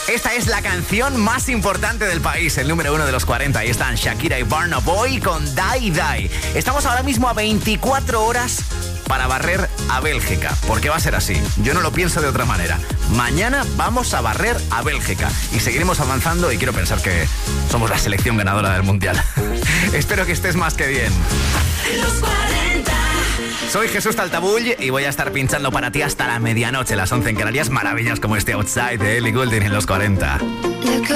Esta es la canción más importante del país, el número 1 de los 40. Ahí están Shakira y Burna Boy con Die Die. Estamos ahora mismo a 24 horas para barrer a Bélgica, porque va a ser así. Yo no lo pienso de otra manera. Mañana vamos a barrer a Bélgica y seguiremos avanzando y quiero pensar que somos la selección ganadora del Mundial. Espero que estés más que bien. Los 40. Soy Jesús Taltabull y voy a estar pinchando para ti hasta la medianoche, las 11 en Canarias. Maravillas como este Outside de Ellie Goulding en los 40.